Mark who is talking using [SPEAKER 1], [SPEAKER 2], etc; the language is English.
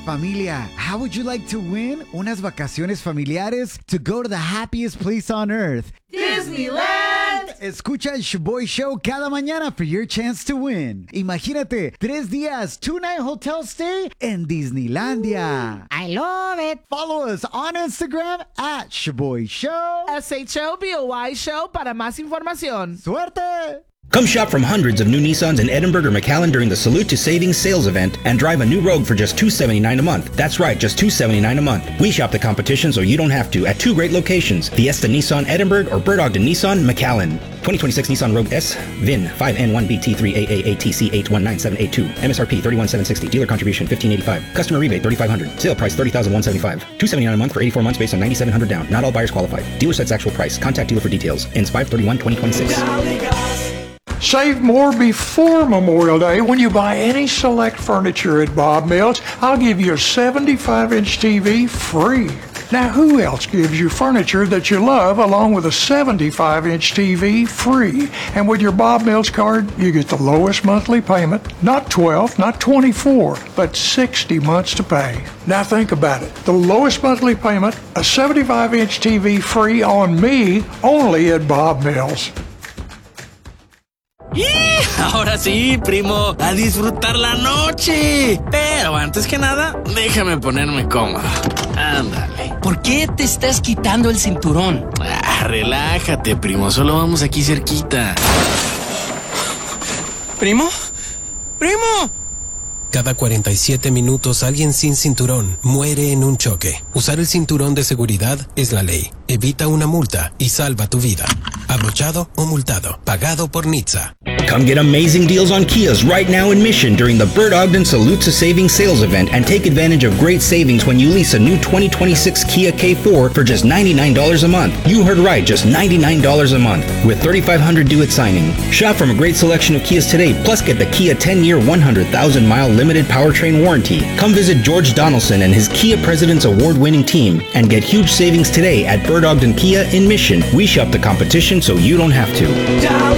[SPEAKER 1] familia, how would you like to win unas vacaciones familiares to go to the happiest place on earth?
[SPEAKER 2] Disneyland!
[SPEAKER 1] Escucha el Shoboy Show cada mañana for your chance to win. Imagínate, 3 días, 2-night hotel stay en Disneylandia.
[SPEAKER 2] I love it.
[SPEAKER 1] Follow us on Instagram at Shoboy Show.
[SPEAKER 2] SHOBOY Show para más información.
[SPEAKER 1] ¡Suerte!
[SPEAKER 3] Come shop from hundreds of new Nissans in Edinburgh or McAllen during the Salute to Savings sales event and drive a new Rogue for just $279 a month. That's right, just $279 a month. We shop the competition so you don't have to at 2 great locations, Fiesta Nissan Edinburgh or Bird Ogden Nissan McAllen. 2026 Nissan Rogue S, VIN 5N1BT3AAATC819782, MSRP $31,760, dealer contribution $1,585, customer rebate $3,500, sale price $30,175, $279 a month for 84 months based on $9,700 down. Not all buyers qualified. Dealer sets actual price. Contact dealer for details. Ends 5/31/2026.
[SPEAKER 4] Save more before Memorial Day when you buy any select furniture at Bob Mills. I'll give you a 75-inch TV free. Now, who else gives you furniture that you love along with a 75-inch TV free? And with your Bob Mills card, you get the lowest monthly payment, not 12, not 24, but 60 months to pay. Now think about it. The lowest monthly payment, a 75-inch TV free on me, only at Bob Mills.
[SPEAKER 5] ¡Y! Ahora sí, primo, a disfrutar la noche. Pero antes que nada, déjame ponerme cómodo. Ándale.
[SPEAKER 6] ¿Por qué te estás quitando el cinturón?
[SPEAKER 5] Relájate, primo, solo vamos aquí cerquita.
[SPEAKER 6] ¿Primo? ¡Primo!
[SPEAKER 7] Cada 47 minutos alguien sin cinturón muere en un choque. Usar el cinturón de seguridad es la ley. Evita una multa y salva tu vida. Abrochado o multado. Pagado por NHTSA.
[SPEAKER 3] Come get amazing deals on Kias right now in Mission during the Bird Ogden Salute to Savings sales event and take advantage of great savings when you lease a new 2026 Kia K4 for just $99 a month. You heard right, just $99 a month with $3,500 due at signing. Shop from a great selection of Kias today, plus get the Kia 10-year, 100,000-mile limited powertrain warranty. Come visit George Donaldson and his Kia President's award-winning team and get huge savings today at Bird Ogden Kia in Mission. We shop the competition so you don't have to.